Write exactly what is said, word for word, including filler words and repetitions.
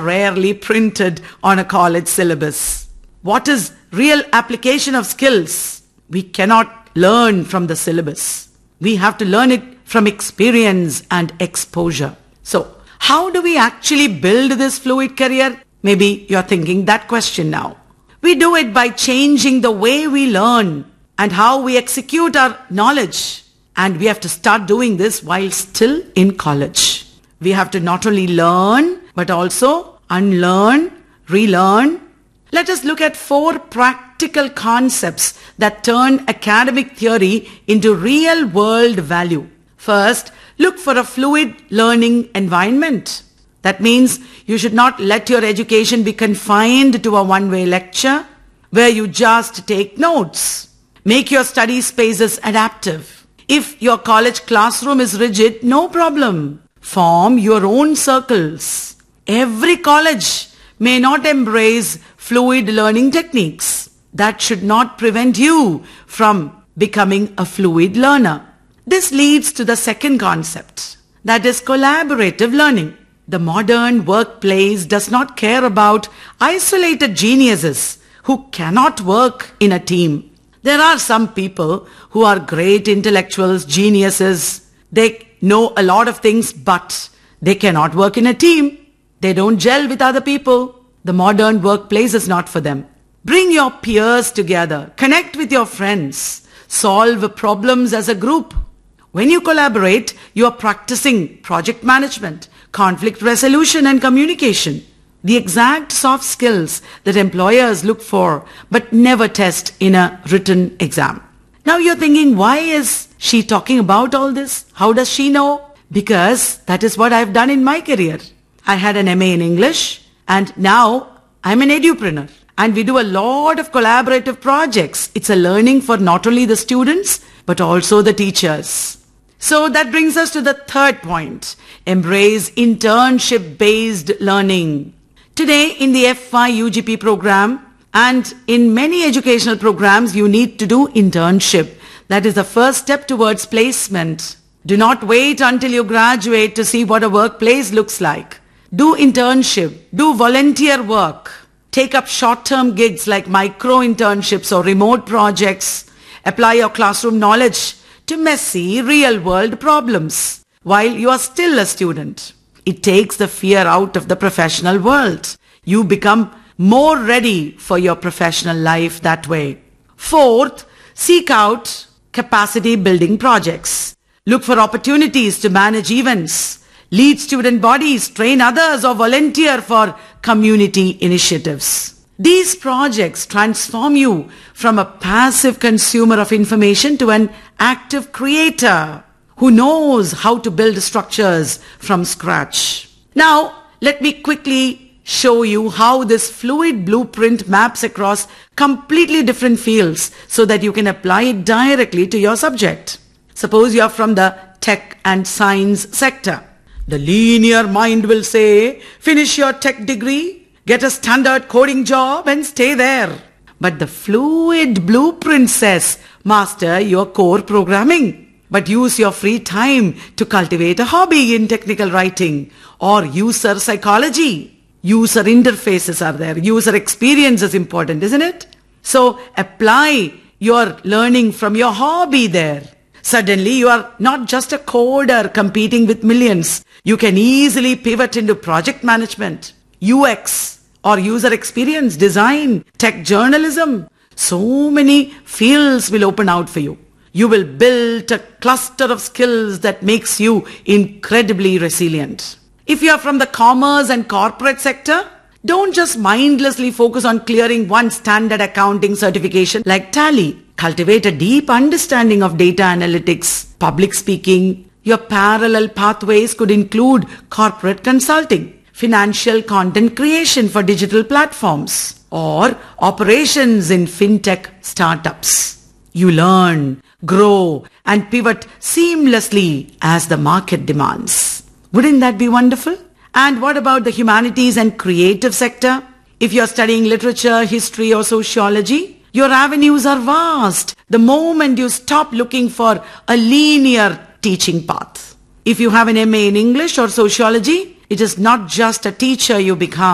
rarely printed on a college syllabus. What is real application of skills? We cannot learn from the syllabus. We have to learn it from experience and exposure. So, how do we actually build this fluid career? Maybe you're thinking that question now. We do it by changing the way we learn and how we execute our knowledge. And we have to start doing this while still in college. We have to not only learn, but also unlearn, relearn. Let us look at four practical concepts that turn academic theory into real-world value. First, look for a fluid learning environment. That means you should not let your education be confined to a one-way lecture where you just take notes. Make your study spaces adaptive. If your college classroom is rigid, no problem. Form your own circles. Every college may not embrace fluid learning techniques. That should not prevent you from becoming a fluid learner. This leads to the second concept, that is collaborative learning. The modern workplace does not care about isolated geniuses who cannot work in a team. There are some people who are great intellectuals, geniuses. They know a lot of things, but they cannot work in a team. They don't gel with other people. The modern workplace is not for them. Bring your peers together. Connect with your friends. Solve problems as a group. When you collaborate, you are practicing project management, conflict resolution and communication. The exact soft skills that employers look for but never test in a written exam. Now you're thinking, why is she talking about all this? How does she know? Because that is what I've done in my career. I had an M A in English and now I'm an edupreneur. And we do a lot of collaborative projects. It's a learning for not only the students but also the teachers. So that brings us to the third point. Embrace internship-based learning. Today in the F Y U G P program and in many educational programs, you need to do internship. That is the first step towards placement. Do not wait until you graduate to see what a workplace looks like. Do internship. Do volunteer work. Take up short-term gigs like micro-internships or remote projects. Apply your classroom knowledge to messy real-world problems while you are still a student. It takes the fear out of the professional world. You become more ready for your professional life that way. Fourth, seek out capacity building projects. Look for opportunities to manage events, lead student bodies, train others, or volunteer for community initiatives. These projects transform you from a passive consumer of information to an active creator who knows how to build structures from scratch. Now, let me quickly show you how this fluid blueprint maps across completely different fields so that you can apply it directly to your subject. Suppose you are from the tech and science sector. The linear mind will say, finish your tech degree, get a standard coding job and stay there. But the fluid blueprint says, master your core programming, but use your free time to cultivate a hobby in technical writing or user psychology. User interfaces are there. User experience is important, isn't it? So apply your learning from your hobby there. Suddenly you are not just a coder competing with millions. You can easily pivot into project management, U X or user experience, design, tech journalism. So many fields will open out for you. You will build a cluster of skills that makes you incredibly resilient. If you are from the commerce and corporate sector, don't just mindlessly focus on clearing one standard accounting certification like Tally. Cultivate a deep understanding of data analytics, public speaking. Your parallel pathways could include corporate consulting, financial content creation for digital platforms, or operations in fintech startups. You learn, grow, and pivot seamlessly as the market demands. Wouldn't that be wonderful? And what about the humanities and creative sector? If you're studying literature, history, or sociology, your avenues are vast the moment you stop looking for a linear teaching path. If you have an M A in English or sociology, it is not just a teacher you become.